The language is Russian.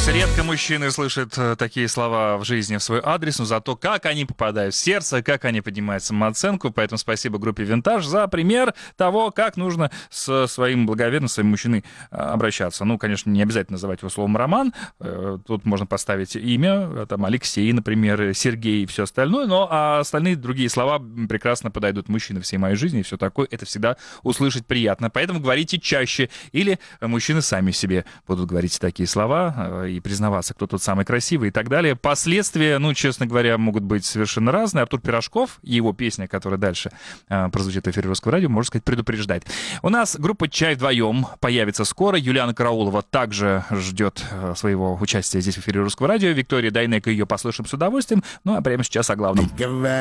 Редко мужчины слышат такие слова в жизни в свой адрес, но зато как они попадают в сердце, как они поднимают самооценку. Поэтому спасибо группе «Винтаж» за пример того, как нужно со своим благоверным, своим мужчиной обращаться. Ну, конечно, не обязательно называть его словом «Роман». Тут можно поставить имя, там, Алексей, например, Сергей и все остальное. Но остальные другие слова прекрасно подойдут. Мужчины всей моей жизни и все такое. Это всегда услышать приятно. Поэтому говорите чаще. Или мужчины сами себе будут говорить такие слова и признаваться, кто тут самый красивый и так далее. Последствия, ну, честно говоря, могут быть совершенно разные. Артур Пирожков и его песня, которая дальше прозвучит в эфире Русского радио, можно сказать, предупреждает. У нас группа «Чай вдвоем» появится скоро. Юлиана Караулова также ждет своего участия здесь в эфире Русского радио. Виктория Дайнеко, ее послушаем с удовольствием. Ну, а прямо сейчас о главном.